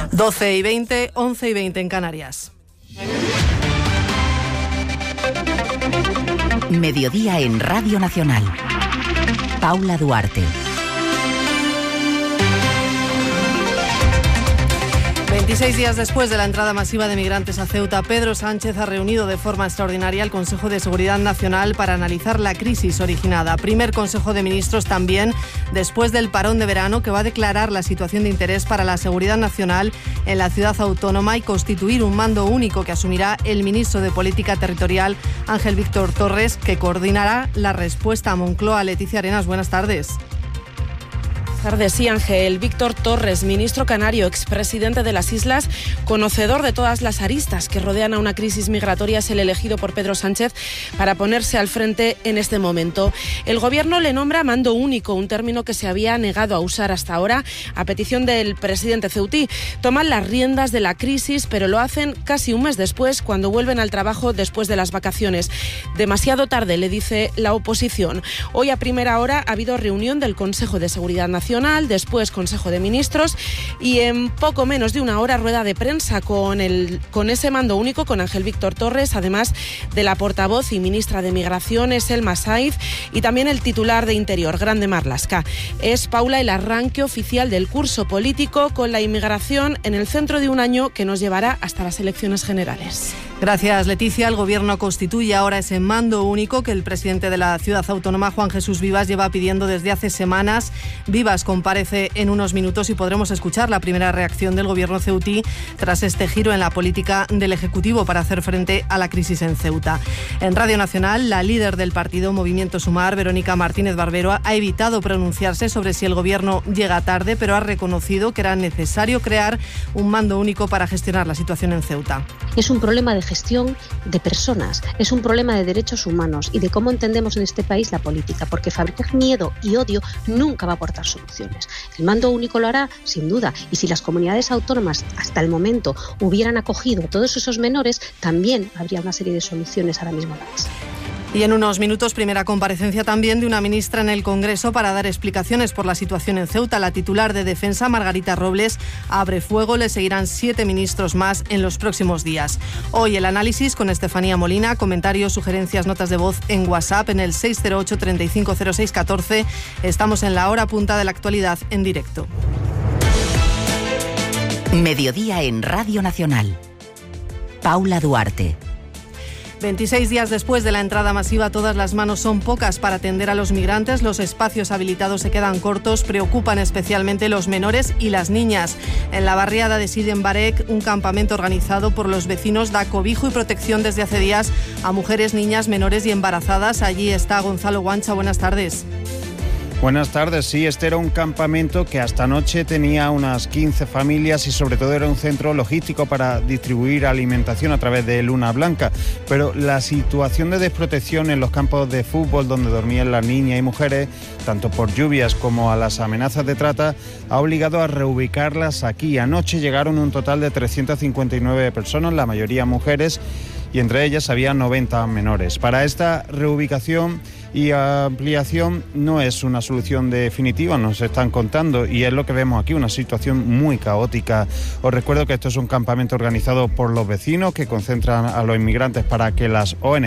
12:20, 11:20 en Canarias. Mediodía en Radio Nacional. Paula Duarte. 26 días después de la entrada masiva de migrantes a Ceuta, Pedro Sánchez ha reunido de forma extraordinaria el Consejo de Seguridad Nacional para analizar la crisis originada. Primer Consejo de Ministros también después del parón de verano, que va a declarar la situación de interés para la seguridad nacional en la ciudad autónoma y constituir un mando único que asumirá el ministro de Política Territorial, Ángel Víctor Torres, que coordinará la respuesta a Moncloa. Leticia Arenas, buenas tardes. Buenas tardes. Sí, Ángel Víctor Torres, ministro canario, expresidente de las Islas, conocedor de todas las aristas que rodean a una crisis migratoria, es el elegido por Pedro Sánchez para ponerse al frente en este momento. El Gobierno le nombra mando único, un término que se había negado a usar hasta ahora a petición del presidente ceutí. Toman las riendas de la crisis, pero lo hacen casi un mes después, cuando vuelven al trabajo después de las vacaciones. Demasiado tarde, le dice la oposición. Hoy a primera hora ha habido reunión del Consejo de Seguridad Nacional, después Consejo de Ministros y en poco menos de una hora rueda de prensa con ese mando único, con Ángel Víctor Torres, además de la portavoz y ministra de Migraciones, Selma Saiz, y también el titular de Interior, Grande Marlaska. Es, Paula, el arranque oficial del curso político, con la inmigración en el centro de un año que nos llevará hasta las elecciones generales. Gracias, Leticia. El Gobierno constituye ahora ese mando único que el presidente de la ciudad autónoma, Juan Jesús Vivas, lleva pidiendo desde hace semanas. Vivas comparece en unos minutos y podremos escuchar la primera reacción del Gobierno ceutí tras este giro en la política del Ejecutivo para hacer frente a la crisis en Ceuta. En Radio Nacional, la líder del partido Movimiento Sumar, Verónica Martínez Barbero, ha evitado pronunciarse sobre si el Gobierno llega tarde, pero ha reconocido que era necesario crear un mando único para gestionar la situación en Ceuta. Es un problema de gestión de personas, es un problema de derechos humanos y de cómo entendemos en este país la política, porque fabricar miedo y odio nunca va a aportar soluciones. El mando único lo hará, sin duda, y si las comunidades autónomas hasta el momento hubieran acogido a todos esos menores, también habría una serie de soluciones ahora mismo dadas. Y en unos minutos, primera comparecencia también de una ministra en el Congreso para dar explicaciones por la situación en Ceuta. La titular de Defensa, Margarita Robles, abre fuego. Le seguirán 7 ministros más en los próximos días. Hoy el análisis con Estefanía Molina. Comentarios, sugerencias, notas de voz en WhatsApp en el 608 3506 14. Estamos en la hora punta de la actualidad en directo. Mediodía en Radio Nacional. Paula Duarte. 26 días después de la entrada masiva, todas las manos son pocas para atender a los migrantes. Los espacios habilitados se quedan cortos. Preocupan especialmente los menores y las niñas. En la barriada de Siden Barek, un campamento organizado por los vecinos da cobijo y protección desde hace días a mujeres, niñas, menores y embarazadas. Allí está Gonzalo Guancha. Buenas tardes. Buenas tardes. Sí, este era un campamento que hasta anoche tenía unas 15 familias y sobre todo era un centro logístico para distribuir alimentación a través de Luna Blanca. Pero la situación de desprotección en los campos de fútbol donde dormían las niñas y mujeres, tanto por lluvias como a las amenazas de trata, ha obligado a reubicarlas aquí. Anoche llegaron un total de 359 personas, la mayoría mujeres, y entre ellas había 90 menores. Para esta reubicación y ampliación no es una solución definitiva, nos están contando, y es lo que vemos aquí, una situación muy caótica. Os recuerdo que esto es un campamento organizado por los vecinos que concentran a los inmigrantes para que las ONG